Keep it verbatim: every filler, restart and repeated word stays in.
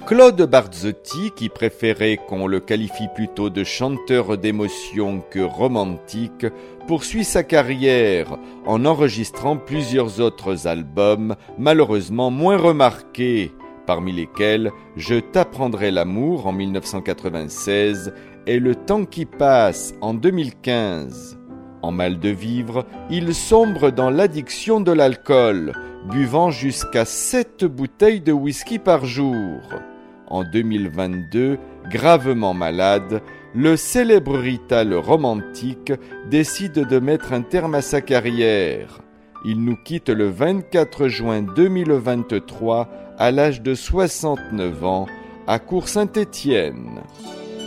Claude Barzotti, qui préférait qu'on le qualifie plutôt de chanteur d'émotion que romantique, poursuit sa carrière en enregistrant plusieurs autres albums, malheureusement moins remarqués, parmi lesquels Je t'apprendrai l'amour en mille neuf cent quatre-vingt-seize et Le temps qui passe en deux mille quinze. En mal de vivre, il sombre dans l'addiction de l'alcool, buvant jusqu'à sept bouteilles de whisky par jour. En deux mille vingt-deux, gravement malade, le célèbre Rital romantique décide de mettre un terme à sa carrière. Il nous quitte le vingt-quatre juin deux mille vingt-trois à l'âge de soixante-neuf ans à Court-Saint-Étienne.